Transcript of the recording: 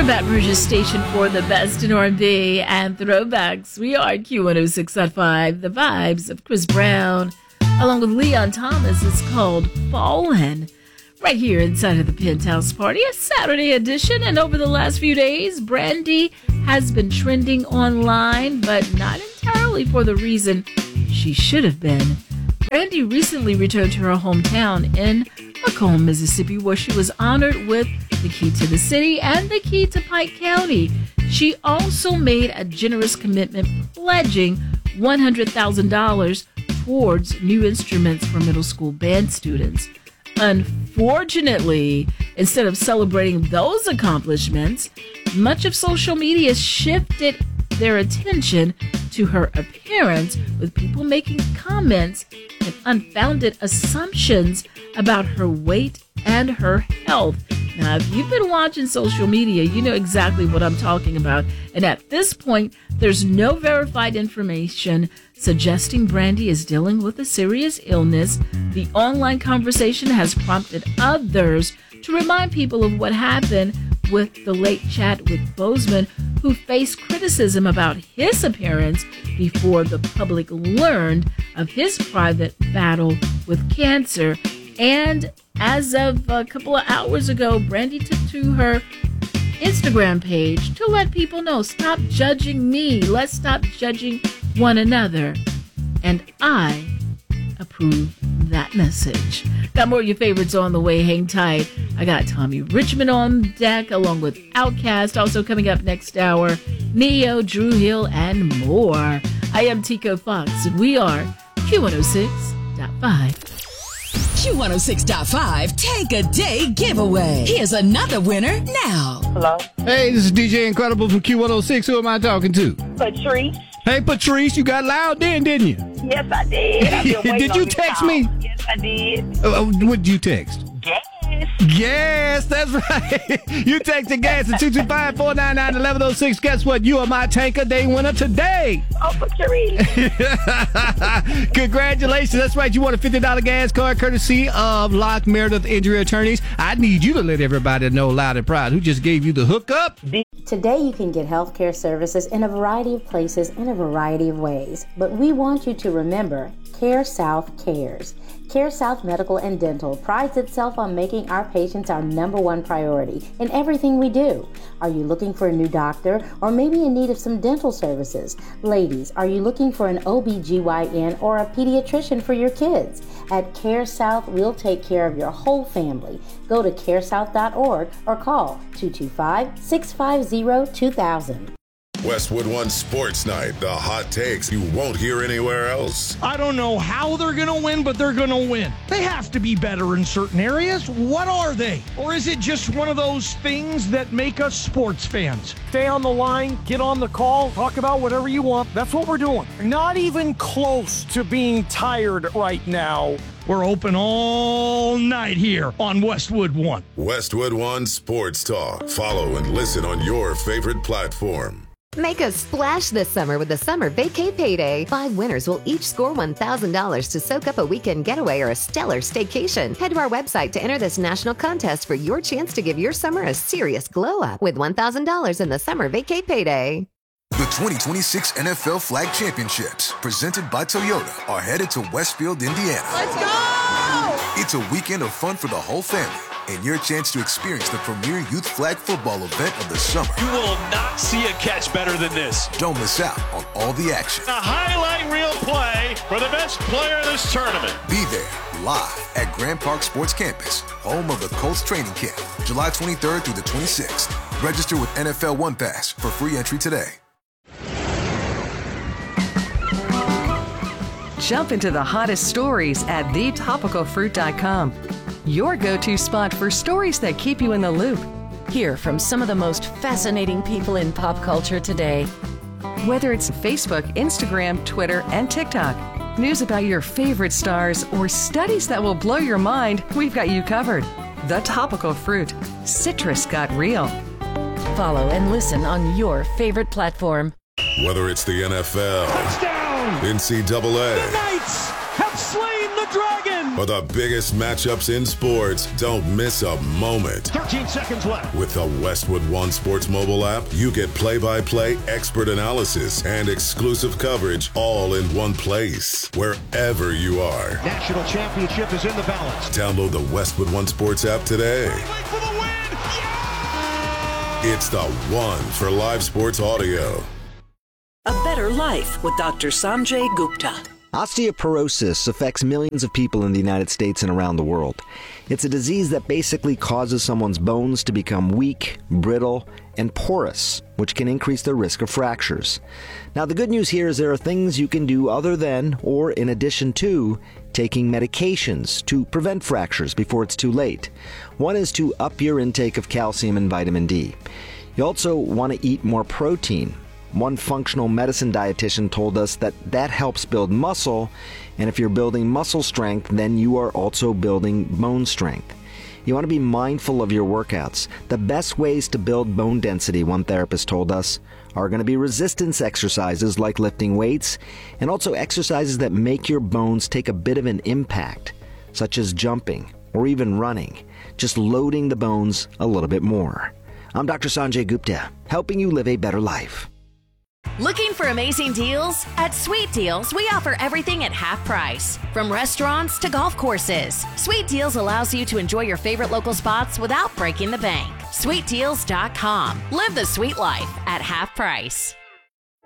Your Baton Rouge's station for the best in R&B and throwbacks. We are Q106.5, the vibes of Chris Brown, along with Leon Thomas. It's called Fallin', right here inside of the Penthouse Party, a Saturday edition. And over the last few days, Brandy has been trending online, but not entirely for the reason she should have been. Brandy recently returned to her hometown in Macomb, Mississippi, where she was honored with the key to the city and the key to Pike County. She also made a generous commitment, pledging $100,000 towards new instruments for middle school band students. Unfortunately, instead of celebrating those accomplishments, much of social media shifted their attention to her appearance, with people making comments and unfounded assumptions about her weight and her health. Now, if you've been watching social media, you know exactly what I'm talking about. And at this point, there's no verified information suggesting Brandy is dealing with a serious illness. The online conversation has prompted others to remind people of what happened with the late Chadwick Boseman, who faced criticism about his appearance before the public learned of his private battle with cancer. And as of a couple of hours ago, Brandy took to her Instagram page to let people know, stop judging me. Let's stop judging one another. And I approve that message. Got more of your favorites on the way. Hang tight. I got Tommy Richmond on deck, along with Outkast. Also coming up next hour, Neo, Drew Hill, and more. I am Tico Fox, and we are Q106.5. Q106.5 Take a Day Giveaway. Here's another winner now. Hello? Hey, this is DJ Incredible from Q106. Who am I talking to? Patrice. Hey, Patrice, you got loud then, didn't you? Yes, I did. I've been waiting Did on you this text call. me? Yes, I did. What did you text? Yes. Yes, that's right. You texted gas at 225-499-1106. Guess what? You are my Tank a Day winner today. Oh, Patrice. Congratulations. That's right. You won a $50 gas card courtesy of Locke Meredith Injury Attorneys. I need you to let everybody know loud and proud who just gave you the hookup. Today you can get healthcare services in a variety of places in a variety of ways. But we want you to remember, Care South cares. Care South Medical and Dental prides itself on making our patients our number one priority in everything we do. Are you looking for a new doctor or maybe in need of some dental services? Ladies, are you looking for an OBGYN or a pediatrician for your kids? At Care South, we'll take care of your whole family. Go to caresouth.org or call 225-650-2000. Westwood One Sports Night, the hot takes you won't hear anywhere else. I don't know how they're going to win, but they're going to win. They have to be better in certain areas. What are they? Or is it just one of those things that make us sports fans? Stay on the line, get on the call, talk about whatever you want. That's what we're doing. Not even close to being tired right now. We're open all night here on Westwood One. Westwood One Sports Talk. Follow and listen on your favorite platform. Make a splash this summer with the Summer Vacay Payday. 5 winners will each score $1,000 to soak up a weekend getaway or a stellar staycation. Head to our website to enter this national contest for your chance to give your summer a serious glow-up with $1,000 in the Summer Vacay Payday. The 2026 NFL Flag Championships, presented by Toyota, are headed to Westfield, Indiana. Let's go! It's a weekend of fun for the whole family and your chance to experience the premier youth flag football event of the summer. You will not see a catch better than this. Don't miss out on all the action. A highlight reel play for the best player in this tournament. Be there live at Grand Park Sports Campus, home of the Colts training camp, July 23rd through the 26th. Register with NFL One Pass for free entry today. Jump into the hottest stories at thetopicalfruit.com. Your go-to spot for stories that keep you in the loop. Hear from some of the most fascinating people in pop culture today. Whether it's Facebook, Instagram, Twitter, and TikTok, news about your favorite stars, or studies that will blow your mind, we've got you covered. The Topical Fruit. Citrus got real. Follow and listen on your favorite platform. Whether it's the NFL, Touchdown! NCAA, The Knights have slain the dragon! For the biggest matchups in sports, don't miss a moment. 13 seconds left. With the Westwood One Sports mobile app, you get play-by-play expert analysis and exclusive coverage all in one place, wherever you are. National championship is in the balance. Download the Westwood One Sports app today. For the win! It's the one for live sports audio. A better life with Dr. Sanjay Gupta. Osteoporosis affects millions of people in the United States and around the world. It's a disease that basically causes someone's bones to become weak, brittle, and porous, which can increase their risk of fractures. Now, the good news here is there are things you can do other than, or in addition to, taking medications to prevent fractures before it's too late. One is to up your intake of calcium and vitamin D. You also want to eat more protein. One functional medicine dietitian told us that helps build muscle, and if you're building muscle strength, then you are also building bone strength. You want to be mindful of your workouts. The best ways to build bone density, one therapist told us, are going to be resistance exercises like lifting weights, and also exercises that make your bones take a bit of an impact, such as jumping or even running, just loading the bones a little bit more. I'm Dr. Sanjay Gupta, helping you live a better life. Looking for amazing deals? At Sweet Deals, we offer everything at half price. From restaurants to golf courses, Sweet Deals allows you to enjoy your favorite local spots without breaking the bank. SweetDeals.com. Live the sweet life at half price.